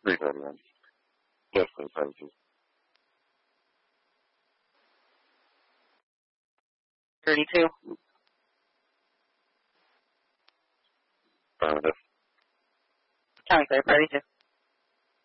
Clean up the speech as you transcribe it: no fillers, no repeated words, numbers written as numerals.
3:31. Yes, please. Services. 32. Affirmative. County Clear, 32.